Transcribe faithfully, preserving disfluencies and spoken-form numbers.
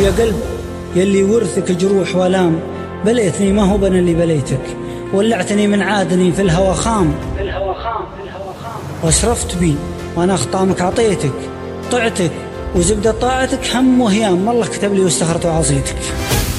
ويا قلب يلي ورثك جروح والام، بليتني ما هو بنا اللي بليتك، ولعتني من عادني في الهوى خام، في الهوى خام في الهوى خام واشرفت بي وانا خطامك عطيتك، طعتك وزبدة طاعتك هم وهيام، والله كتب لي واستخرت وعصيتك.